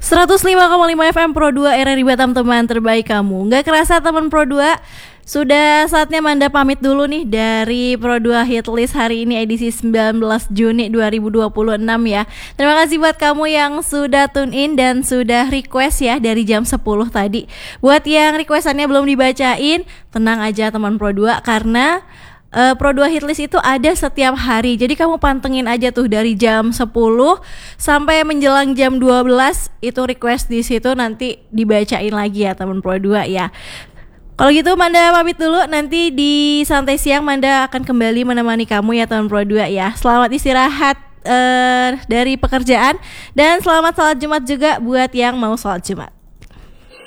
105,5 FM Pro 2 RRI Batam, teman terbaik kamu. Nggak kerasa teman Pro 2, sudah saatnya Manda pamit dulu nih dari Pro 2 Hitlist hari ini edisi 19 Juni 2026 ya. Terima kasih buat kamu yang sudah tune in dan sudah request ya dari jam 10 tadi. Buat yang requestannya belum dibacain, tenang aja teman Pro 2 karena Pro 2 Hitlist itu ada setiap hari. Jadi kamu pantengin aja tuh dari jam 10 sampai menjelang jam 12 itu request di situ nanti dibacain lagi ya teman Pro 2 ya. Kalau gitu Manda pamit dulu, nanti di santai siang Manda akan kembali menemani kamu ya teman Pro 2 ya. Selamat istirahat dari pekerjaan dan selamat sholat Jumat juga buat yang mau sholat Jumat.